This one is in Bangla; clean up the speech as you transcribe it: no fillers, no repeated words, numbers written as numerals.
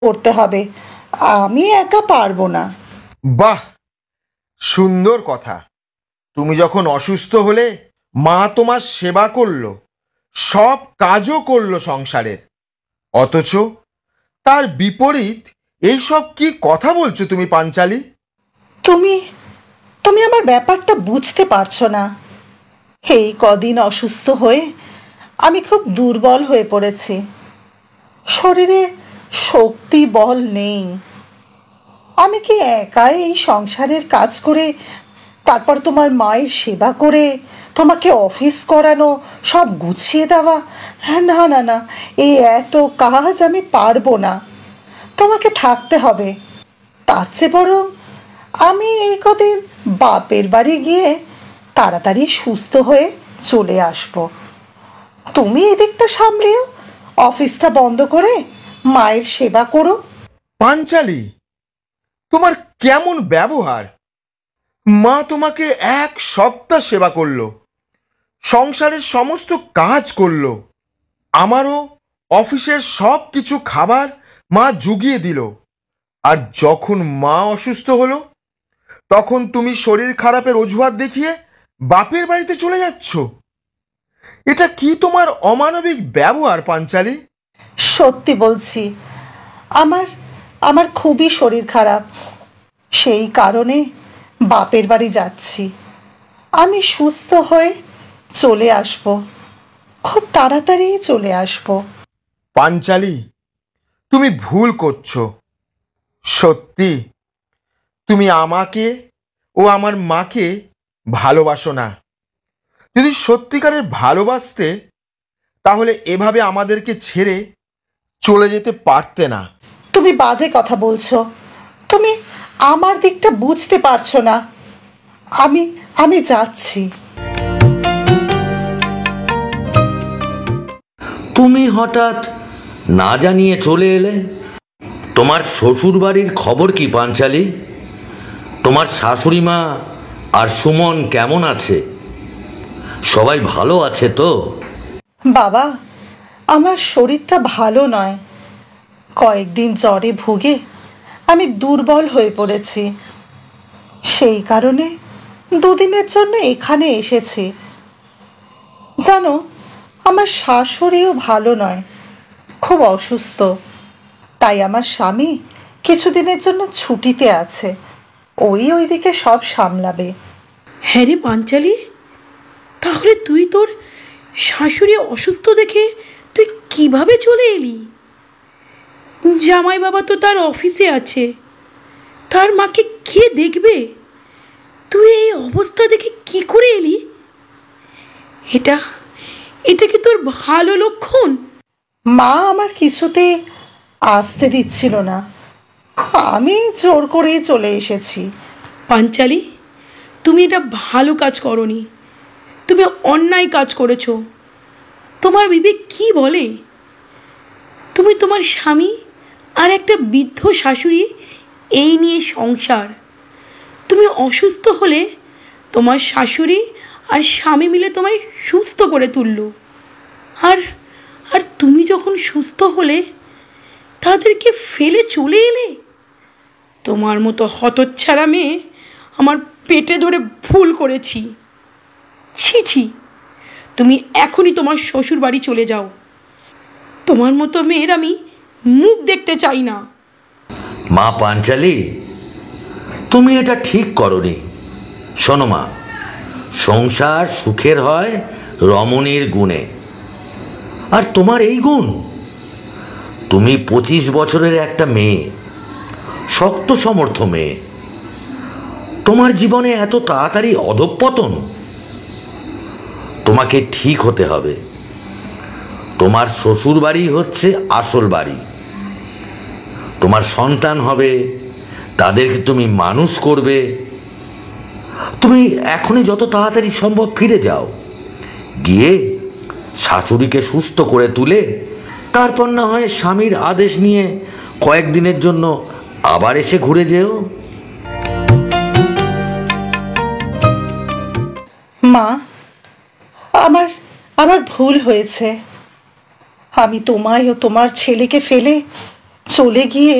করতে হবে, আমি একা পারবো না। বাহ, সুন্দর কথা। তুমি যখন অসুস্থ হলে মা তোমার সেবা করলো, সব কাজও করলো সংসারের, অথচ তার বিপরীত এইসব কি কথা বলছো তুমি পাঞ্চালি? তুমি তুমি আমার ব্যাপারটা বুঝতে পারছো না। এই কদিন অসুস্থ হয়ে আমি খুব দুর্বল হয়ে পড়েছি। শরীরে শক্তি বল নেই। আমি কি একাই এই সংসারের কাজ করে, তারপর তোমার মায়ের সেবা করে, তোমাকে অফিস করানো, সব গুছিয়ে দেওয়া? না না না, এই এত কাজ আমি পারবো না। তোমাকে থাকতে হবে। তার চেয়ে বরং আমি এই কদিন বাপের বাড়ি গিয়ে তাড়াতাড়ি সুস্থ হয়ে চলে আসব। তুমি এদিকটা সামলেও, অফিসটা বন্ধ করে মায়ের সেবা করো। পাঞ্চালি, তোমার কেমন ব্যবহার! মা তোমাকে 1 সপ্তাহ সেবা করলো, সংসারের সমস্ত কাজ করলো, আমারও অফিসের সব কিছু খাবার মা জুগিয়ে দিল। আর যখন মা অসুস্থ হলো, তখন তুমি শরীর খারাপের অজুহাত দেখিয়ে বাপের বাড়িতে চলে যাচ্ছ। এটা কি তোমার অমানবিক ব্যবহার পাঞ্চালি? সত্যি বলছি, আমার আমার খুবই শরীর খারাপ। সেই কারণে বাপের বাড়ি যাচ্ছি। আমি সুস্থ হয়ে চলে আসব, খুব তাড়াতাড়ি চলে আসব। পাঞ্চালি, তুমি ভুল করছো। সত্যি তুমি আমাকে ও আমার মাকে ভালোবাসো না। যদি সত্যিকারের ভালোবাসতে, তাহলে এভাবে আমাদেরকে ছেড়ে চলে যেতে পারতে না। তুমি বাজে কথা বলছো। তুমি আমার দিকটা বুঝতে পারছো না। আমি আমি যাচ্ছি। তুমি হঠাৎ না জানিয়ে চলে এলে। তোমার শ্বশুর বাড়ির খবর কি পাঞ্চালি? তোমার শাশুড়ি মা আর সুমন কেমন আছে? সবাই ভালো আছে তো? বাবা, আমার শরীরটা ভালো নয়। কয়েকদিন জ্বরে ভুগে আমি দুর্বল হয়ে পড়েছি। সেই কারণে দুদিনের জন্য এখানে এসেছি। জানো, আমার শাশুড়িও ভালো নয়, খুব অসুস্থ। তাই আমার স্বামী কিছুদিনের জন্য ছুটিতে আছে। ওইদিকে সব সামলাবে। হ্যাঁ রে পাঞ্চালি, তাহলে তুই তোর শাশুড়ি অসুস্থ দেখে তুই কিভাবে চলে এলি? জামাই বাবা তো তার অফিসে আছে, তার মাকে কে দেখবে? তুই এই অবস্থা দেখে কি করে এলি? এটা এটা কি তোর ভালো লক্ষণ? মা আমার কিছুতে আসতে দিচ্ছিল না, আমি জোর করেই চলে এসেছি। পাঞ্চালি, তুমি এটা ভালো কাজ করনি। তুমি অন্যায় কাজ করেছো। তোমার বিবেক কি বলে? তুমি, তোমার স্বামী আর একটা বৃদ্ধ শাশুড়ি, এই নিয়ে সংসার। তুমি অসুস্থ হলে তোমার শাশুড়ি আর স্বামী মিলে তোমায় সুস্থ করে তুললো। আর আর তুমি যখন সুস্থ হলে তাদেরকে ফেলে চলে এলে। তোমার মতো হতচ্ছাড়া মেয়ে আমার পেটে ধরে ভুল করেছি। ছি ছি, তুমি এখনই তোমার শ্বশুর বাড়ি চলে যাও। তোমার মতো মেয়ের আমি মুখ দেখতে চাই না। মা পাঞ্চালি, তুমি এটা ঠিক করনি। শোনো মা, সংসার সুখের হয় রমণীর গুণে। আর তোমার এই গুণ? তুমি 25 বছরের একটা মেয়ে, শক্ত সমর্থ মেয়ে। তোমার জীবনে এত তাড়াতাড়ি অধঃপতন? তোমাকে ঠিক হতে হবে। তোমার শ্বশুর বাড়ি হচ্ছে আসল বাড়ি। তোমার সন্তান হবে, তাদেরকে তুমি মানুষ করবে। তুমি এখনই যত তাড়াতাড়ি সম্ভব ফিরে যাও, গিয়ে শাশুড়িকে সুস্থ করে তুলে তারপর না হয় স্বামীর আদেশ নিয়ে কয়েকদিনের জন্য আবার এসে ঘুরে যেও। মা, আমার আমার ভুল হয়েছে। আমি তোমায় ও তোমার ছেলেকে ফেলে চলে গিয়ে